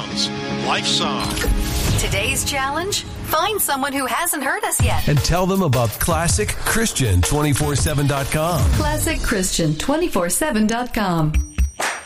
Sounds. Life Song. Today's challenge? Find someone who hasn't heard us yet. And tell them about ClassicChristian247.com. ClassicChristian247.com.